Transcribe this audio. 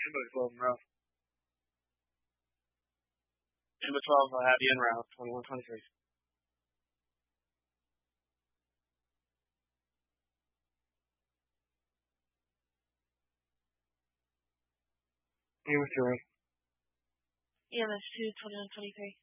Kimbo 12 in row. Kimbo 12, I'll have you in round 21-23. EMS 2, EMS 2, 21-23.